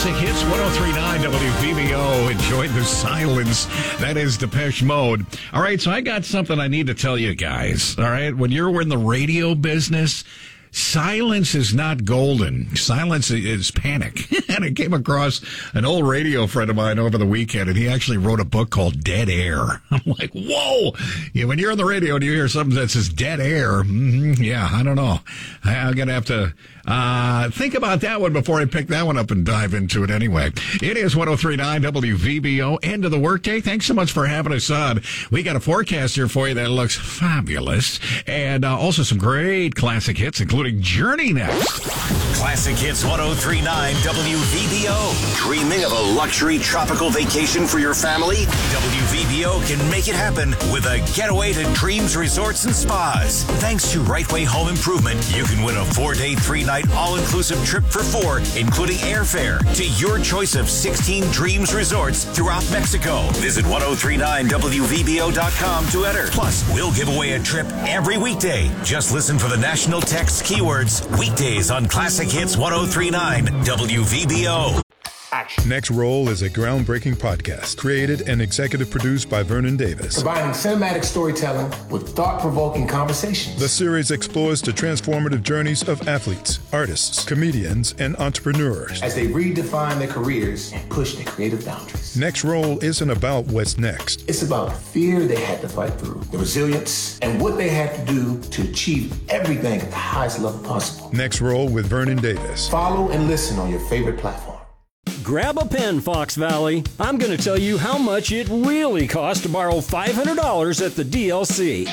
Classic Hits 103.9 WVBO. Enjoyed the silence. That is Depeche Mode. All right, so I got something I need to tell you guys. All right, when you're in the radio business, silence is not golden. Silence is panic. And I came across an old radio friend of mine over the weekend, and he actually wrote a book called Dead Air. I'm like, whoa! Yeah, when you're on the radio and you hear something that says dead air, yeah, I don't know. I'm going to have to think about that one before I pick that one up and dive into it anyway. It is 103.9 WVBO. End of the workday. Thanks so much for having us on. We got a forecast here for you that looks fabulous. And also some great classic hits, including Journey next. Classic Hits 103.9 WVBO. Dreaming of a luxury tropical vacation for your family? WVBO can make it happen with a getaway to Dreams Resorts and Spas. Thanks to Right Way Home Improvement, you can win a 4-day, 3-night all-inclusive trip for 4, including airfare, to your choice of 16 Dreams Resorts throughout Mexico. Visit 1039WVBO.com to enter. Plus, we'll give away a trip every weekday. Just listen for the national text keywords weekdays on Classic Hits 103.9 WVBO. Action. Next Roll is a groundbreaking podcast created and executive produced by Vernon Davis. Combining cinematic storytelling with thought-provoking conversations. The series explores the transformative journeys of athletes, artists, comedians, and entrepreneurs as they redefine their careers and push their creative boundaries. Next Roll isn't about what's next. It's about the fear they had to fight through, the resilience, and what they had to do to achieve everything at the highest level possible. Next Roll with Vernon Davis. Follow and listen on your favorite platform. Grab a pen, Fox Valley. I'm going to tell you how much it really costs to borrow $500 at the DLC.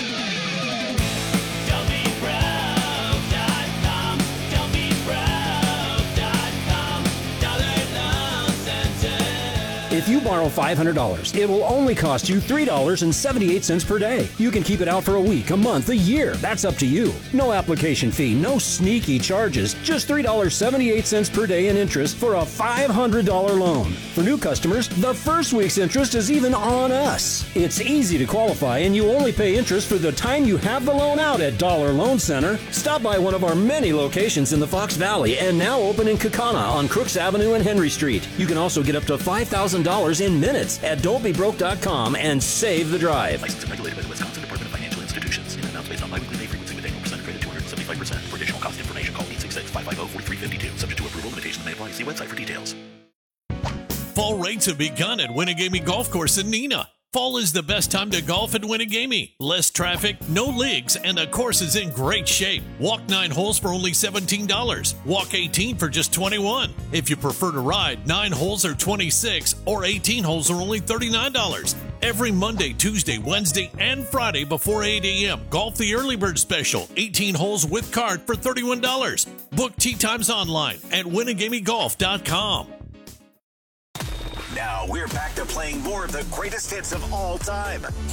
If you borrow $500, it will only cost you $3.78 per day. You can keep it out for a week, a month, a year. That's up to you. No application fee, no sneaky charges. Just $3.78 per day in interest for a $500 loan. For new customers, the first week's interest is even on us. It's easy to qualify, and you only pay interest for the time you have the loan out at Dollar Loan Center. Stop by one of our many locations in the Fox Valley and now open in Kaukauna on Crooks Avenue and Henry Street. You can also get up to $5,000 in minutes at don'tbebroke.com and save the drive. Licensed and regulated by the Wisconsin Department of Financial Institutions. In amounts based on biweekly pay frequency with annual percent credit 275%. For additional cost information, call 866-550-4352. Subject to approval, limitations may apply. See website for details. Fall rates have begun at Winnegamie Golf Course in Neenah. Fall is the best time to golf at Winnegamie. Less traffic, no leagues, and the course is in great shape. Walk 9 holes for only $17. Walk 18 for just $21. If you prefer to ride, 9 holes are $26 or 18 holes are only $39. Every Monday, Tuesday, Wednesday, and Friday before 8 a.m. Golf the Early Bird Special, 18 holes with cart for $31. Book tee times online at WinnegamieGolf.com. Now we're back to playing more of the greatest hits of all time.